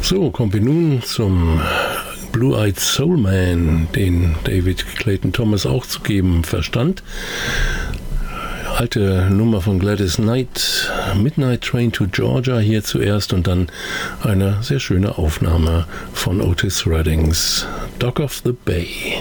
So, kommen wir nun zum Blue-Eyed Soul Man, den David Clayton Thomas auch zu geben verstand. Alte Nummer von Gladys Knight, Midnight Train to Georgia hier zuerst und dann eine sehr schöne Aufnahme von Otis Reddings Dock of the Bay.